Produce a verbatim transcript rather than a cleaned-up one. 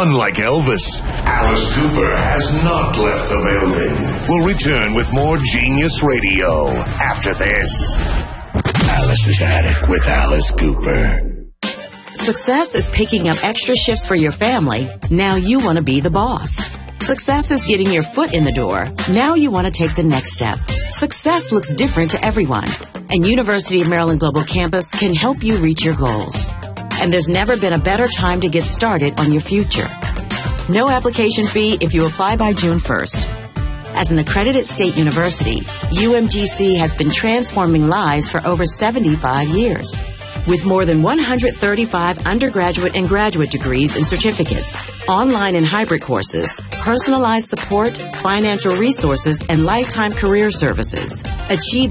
Unlike Elvis, Alice Cooper has not left the building. We'll return with more Genius Radio after this. Alice's Attic with Alice Cooper. Success is picking up extra shifts for your family. Now you want to be the boss. Success is getting your foot in the door. Now you want to take the next step. Success looks different to everyone, and University of Maryland Global Campus can help you reach your goals. And there's never been a better time to get started on your future. No application fee if you apply by June first. As an accredited state university, U M G C has been transforming lives for over seventy-five years. With more than one hundred thirty-five undergraduate and graduate degrees and certificates, online and hybrid courses, personalized support, financial resources, and lifetime career services. Achieve